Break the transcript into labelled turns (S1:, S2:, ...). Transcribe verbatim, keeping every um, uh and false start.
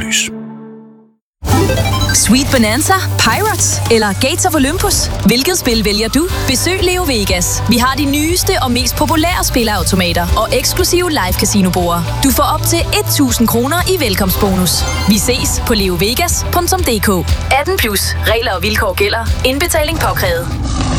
S1: lys.
S2: Sweet Bonanza, Pirates eller Gates of Olympus? Hvilket spil vælger du? Besøg Leo Vegas. Vi har de nyeste og mest populære spilleautomater og eksklusive live casinoborde. Du får op til tusind kroner i velkomstbonus. Vi ses på leovegas punktum d k. atten plus. Regler og vilkår gælder. Indbetaling påkrævet.